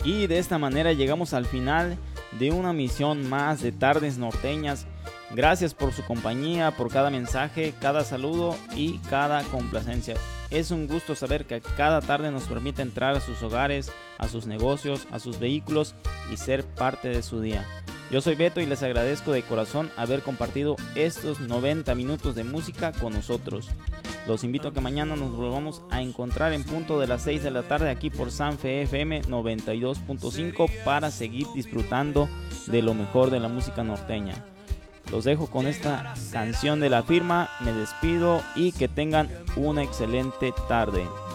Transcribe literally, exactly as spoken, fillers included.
Y de esta manera llegamos al final de una misión más de Tardes Norteñas. Gracias por su compañía, por cada mensaje, cada saludo y cada complacencia. Es un gusto saber que cada tarde nos permite entrar a sus hogares, a sus negocios, a sus vehículos y ser parte de su día. Yo soy Beto y les agradezco de corazón haber compartido estos noventa minutos de música con nosotros. Los invito a que mañana nos volvamos a encontrar en punto de las seis de la tarde aquí por Sanfe F M noventa y dos punto cinco para seguir disfrutando de lo mejor de la música norteña. Los dejo con esta canción de La Firma, me despido y que tengan una excelente tarde.